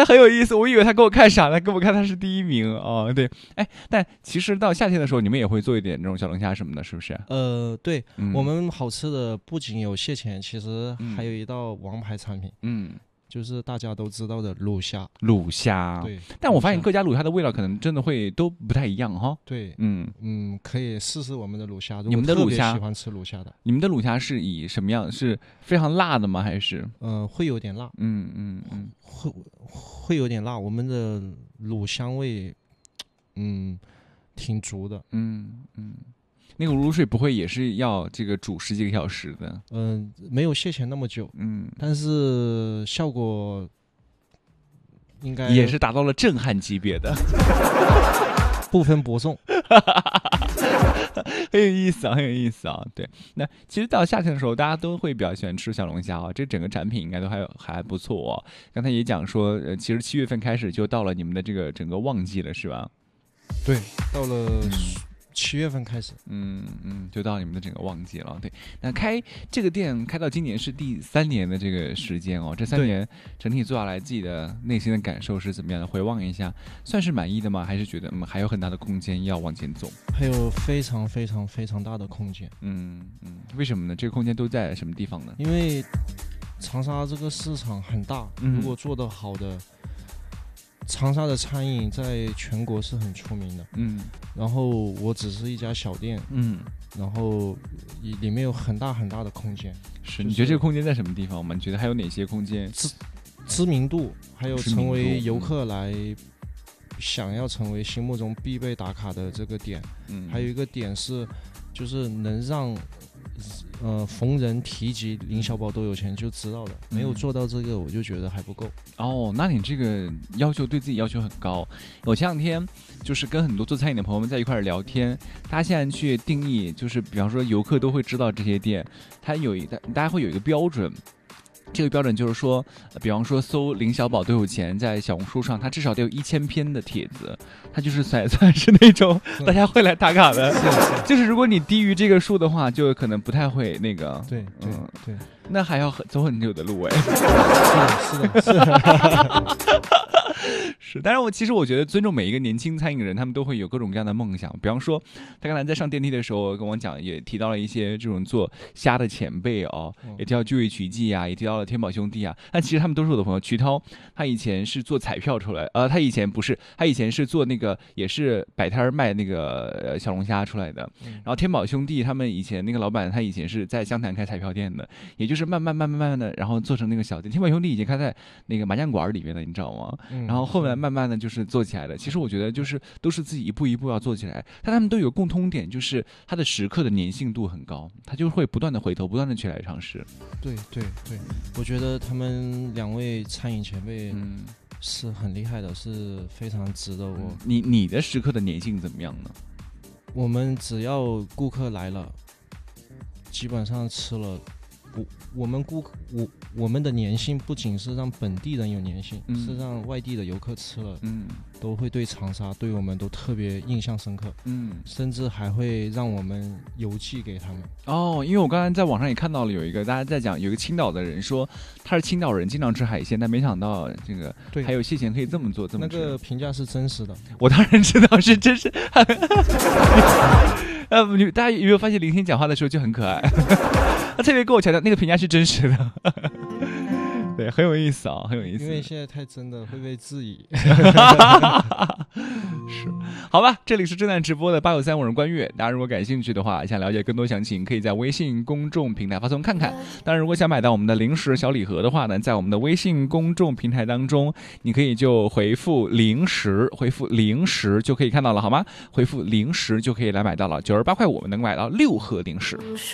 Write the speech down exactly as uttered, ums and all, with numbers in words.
很有意思，我以为他给我看傻了，给我看他是第一名哦。对，哎，但其实到夏天的时候，你们也会做一点这种小龙虾什么的，是不是？ 呃，对、 嗯、 我们好吃的不仅有蟹钳，其实还有一道王牌产品， 嗯， 就是大家都知道的卤虾。 卤虾， 对， 但我发现各家卤虾的味道可能真的会都不太一样哈。 对， 嗯嗯，可以试试我们的卤虾。 你们的卤虾， 喜欢吃卤虾的， 你们的卤虾是以什么样？是非常辣的吗？还是？ 嗯、呃，会有点辣。 嗯嗯嗯， 会会有点辣。我们的卤香味，嗯，挺足的。 嗯嗯。那个卤水不会也是要这个煮十几个小时的？ 嗯、呃，没有蟹钳那么久。 嗯， 但是效果应该也是达到了震撼级别的， 不分伯仲。 很有意思啊，很有意思啊。对，那其实到夏天的时候，大家都会比较喜欢吃小龙虾啊。这整个产品应该都还还不错哦。刚才也讲说，呃，其实七月份开始就到了你们的这个整个旺季了，是吧？ 对，到了七月份开始， 嗯嗯，就到你们的整个旺季了。对，那开这个店开到今年是第三年的这个时间哦。这三年整体做下来，自己的内心的感受是怎么样的？回望一下，算是满意的吗？还是觉得嗯还有很大的空间要往前走？ 还有非常非常非常大的空间。 嗯嗯，为什么呢？这个空间都在什么地方呢？ 因为长沙这个市场很大， 嗯、 如果做得好的。长沙的餐饮在全国是很出名的， 嗯， 然后我只是一家小店， 嗯， 然后里面有很大很大的空间。 是，你觉得这个空间在什么地方吗？你觉得还有哪些空间？ 知知名度，还有成为游客来想要成为心目中必备打卡的这个点，嗯，还有一个点是，就是能让。呃，逢人提及林小宝都有钱就知道了，没有做到这个，我就觉得还不够。 哦，那你这个要求对自己要求很高。我前两天就是跟很多做餐饮的朋友们在一块聊天，大家现在去定义，就是比方说游客都会知道这些店，它有一大家会有一个标准。这个标准就是说，比方说搜林小宝多有钱，在小红书上，他至少得有一千篇的帖子，他就是算算是那种大家会来打卡的。 是是就是如果你低于这个数的话，就可能不太会那个。 对对、嗯、对， 那还要走很久的路哎。 是的，是的，是的。 是，当然我其实我觉得尊重每一个年轻餐饮人，他们都会有各种各样的梦想。比方说，他刚才在上电梯的时候跟我讲，也提到了一些这种做虾的前辈哦，也提到聚味曲记啊，也提到了天宝兄弟啊。但其实他们都是我的朋友。曲涛他以前是做彩票出来，呃，他以前不是，他以前是做那个也是摆摊卖那个呃小龙虾出来的。然后天宝兄弟他们以前那个老板，他以前是在湘潭开彩票店的，也就是慢慢慢慢慢慢的，然后做成那个小店。天宝兄弟已经开在那个麻将馆里面了，你知道吗？然后后面慢慢的就是做起来的。其实我觉得就是都是自己一步一步要做起来，但他们都有共通点，就是他的食客的粘性度很高，他就会不断的回头，不断的去来尝试。 对对对，我觉得他们两位餐饮前辈嗯是很厉害的，是非常值得我。 嗯、你你的食客的粘性怎么样呢？ 我们只要顾客来了，基本上吃了。我我们顾我我们的粘性不仅是让本地人有粘性，嗯、是让外地的游客吃了，嗯，都会对长沙对我们都特别印象深刻，嗯，甚至还会让我们邮寄给他们。 哦，因为我刚才在网上也看到了有一个大家在讲，有一个青岛的人说他是青岛人，经常吃海鲜，但没想到这个对还有蟹钳可以这么做，这么吃。 那个评价是真实的， 我当然知道是真实。呃，你大家有没有发现林天讲话的时候就很可爱？他特别跟我强调那个评价是真实的。对，很有意思啊，很有意思。 因为现在太真的会被质疑。 是，好吧，这里是正在直播的八九三，我是关悦。大家如果感兴趣的话，想了解更多详情，可以在微信公众平台发送看看。当然，如果想买到我们的零食小礼盒的话呢，在我们的微信公众平台当中，你可以就回复零食，回复零食就可以看到了，好吗？回复零食就可以来买到了，九十八块我们能买到六盒零食。